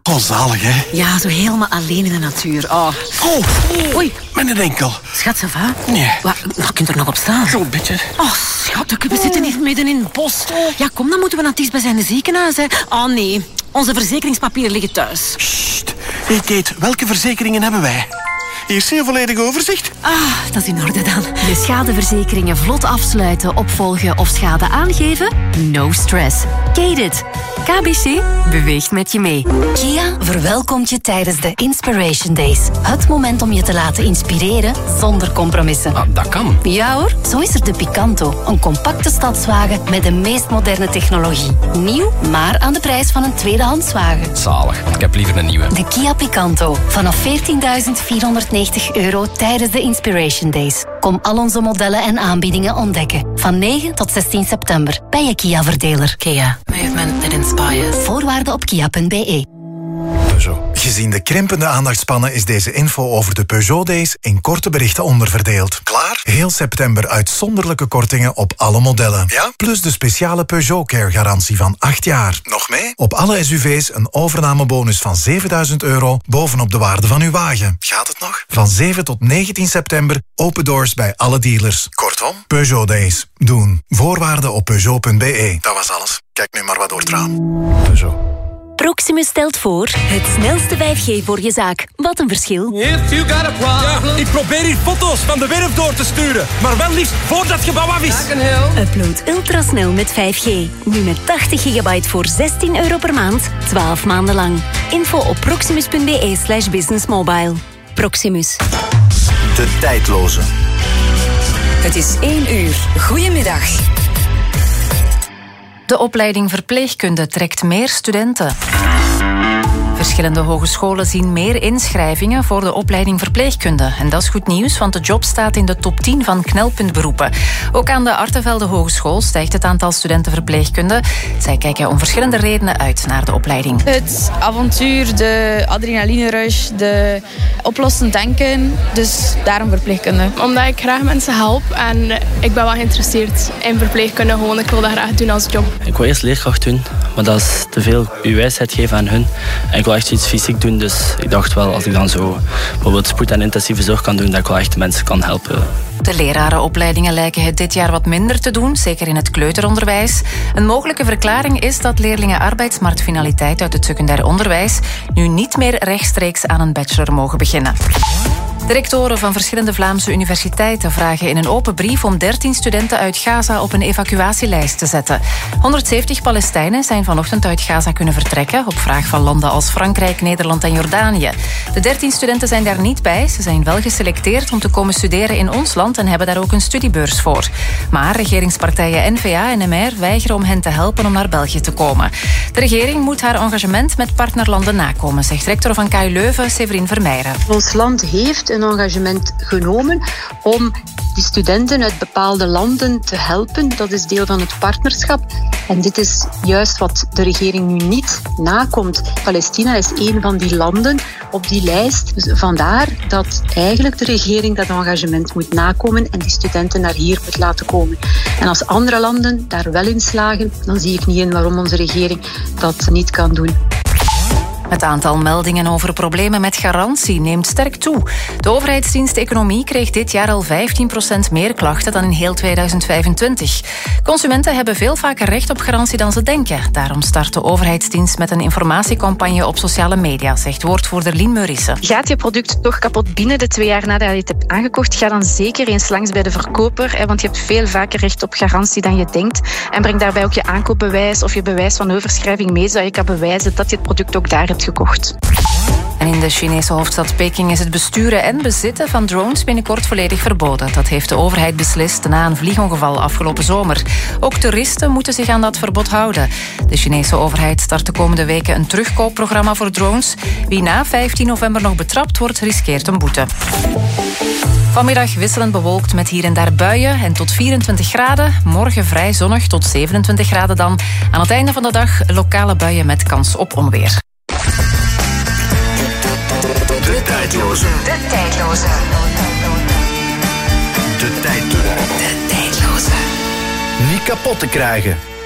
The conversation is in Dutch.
Oh, zalig, hè? Ja, zo helemaal alleen in de natuur. Oh. Oei. Met een enkel. Schat, ça va? Nee. Wat kunt er nog op staan? Zo'n beetje. Oh, schat, we zitten hier midden in het bos. Ja, kom, dan moeten we naar het dichtstbijzijnde ziekenhuis, hè. Oh, nee. Onze verzekeringspapieren liggen thuis. Sst. Hey, Kate, welke verzekeringen hebben wij? Hier zie je een volledig overzicht. Dat is in orde dan. Je schadeverzekeringen vlot afsluiten, opvolgen of schade aangeven? No stress. Kate it. KBC beweegt met je mee. Kia verwelkomt je tijdens de Inspiration Days. Het moment om je te laten inspireren zonder compromissen. Dat kan. Ja hoor, zo is er de Picanto. Een compacte stadswagen met de meest moderne technologie. Nieuw, maar aan de prijs van een tweedehandswagen. Zalig, want ik heb liever een nieuwe. De Kia Picanto. Vanaf €14.490 tijdens de Inspiration Days. Kom al onze modellen en aanbiedingen ontdekken. Van 9 tot 16 september bij je Kia-verdeler. Kia. Movement that inspires. Voorwaarden op kia.be. Gezien de krimpende aandachtspannen is deze info over de Peugeot Days in korte berichten onderverdeeld. Klaar? Heel september uitzonderlijke kortingen op alle modellen. Ja? Plus de speciale Peugeot Care garantie van 8 jaar. Nog mee? Op alle SUV's een overnamebonus van €7.000 bovenop de waarde van uw wagen. Gaat het nog? Van 7 tot 19 september open doors bij alle dealers. Kortom, Peugeot Days. Doen. Voorwaarden op Peugeot.be. Dat was alles. Kijk nu maar wat door het raam. Peugeot. Proximus stelt voor het snelste 5G voor je zaak. Wat een verschil. Ja, ik probeer hier foto's van de werf door te sturen. Maar wel liefst voordat het gebouw af is. Upload ultrasnel met 5G. Nu met 80 gigabyte voor €16 per maand. 12 maanden lang. Info op proximus.be/businessmobile. Proximus. De tijdloze. Het is 1 uur. Goedemiddag. De opleiding verpleegkunde trekt meer studenten. Verschillende hogescholen zien meer inschrijvingen voor de opleiding verpleegkunde. En dat is goed nieuws, want de job staat in de top 10 van knelpuntberoepen. Ook aan de Artevelde Hogeschool stijgt het aantal studenten verpleegkunde. Zij kijken om verschillende redenen uit naar de opleiding. Het avontuur, de adrenalinerush, de oplossend denken. Dus daarom verpleegkunde. Omdat ik graag mensen help en ik ben wel geïnteresseerd in verpleegkunde. Gewoon, ik wil dat graag doen als job. Ik wil eerst leerkracht doen, maar dat is te veel uw wijsheid geven aan hun. En ik wil echt iets fysiek doen, dus ik dacht wel, als ik dan zo bijvoorbeeld spoed- en intensieve zorg kan doen, dat ik wel echt mensen kan helpen. De lerarenopleidingen lijken het dit jaar wat minder te doen, zeker in het kleuteronderwijs. Een mogelijke verklaring is dat leerlingen arbeidsmarktfinaliteit uit het secundair onderwijs nu niet meer rechtstreeks aan een bachelor mogen beginnen. De rectoren van verschillende Vlaamse universiteiten vragen in een open brief om 13 studenten uit Gaza op een evacuatielijst te zetten. 170 Palestijnen zijn vanochtend uit Gaza kunnen vertrekken op vraag van landen als Frankrijk, Nederland en Jordanië. De 13 studenten zijn daar niet bij. Ze zijn wel geselecteerd om te komen studeren in ons land en hebben daar ook een studiebeurs voor. Maar regeringspartijen N-VA en MR weigeren om hen te helpen om naar België te komen. De regering moet haar engagement met partnerlanden nakomen, zegt rector van KU Leuven, Séverine Vermeijeren. Ons land heeft een engagement genomen om die studenten uit bepaalde landen te helpen. Dat is deel van het partnerschap. En dit is juist wat de regering nu niet nakomt. Palestina is een van die landen op die lijst. Dus vandaar dat eigenlijk de regering dat engagement moet nakomen en die studenten naar hier moet laten komen. En als andere landen daar wel in slagen, dan zie ik niet in waarom onze regering dat niet kan doen. Het aantal meldingen over problemen met garantie neemt sterk toe. De overheidsdienst Economie kreeg dit jaar al 15% meer klachten dan in heel 2025. Consumenten hebben veel vaker recht op garantie dan ze denken. Daarom start de overheidsdienst met een informatiecampagne op sociale media, zegt woordvoerder Lien Meurissen. Gaat je product toch kapot binnen de 2 jaar nadat je het hebt aangekocht, ga dan zeker eens langs bij de verkoper, want je hebt veel vaker recht op garantie dan je denkt. En breng daarbij ook je aankoopbewijs of je bewijs van overschrijving mee, zodat je kan bewijzen dat je het product ook daar hebt gekocht. En in de Chinese hoofdstad Peking is het besturen en bezitten van drones binnenkort volledig verboden. Dat heeft de overheid beslist na een vliegongeval afgelopen zomer. Ook toeristen moeten zich aan dat verbod houden. De Chinese overheid start de komende weken een terugkoopprogramma voor drones. Wie na 15 november nog betrapt wordt, riskeert een boete. Vanmiddag wisselend bewolkt met hier en daar buien en tot 24 graden. Morgen vrij zonnig tot 27 graden dan. Aan het einde van de dag lokale buien met kans op onweer. De tijdloze. De tijdloze. De tijdloze. De tijdloze. Niet kapot te krijgen.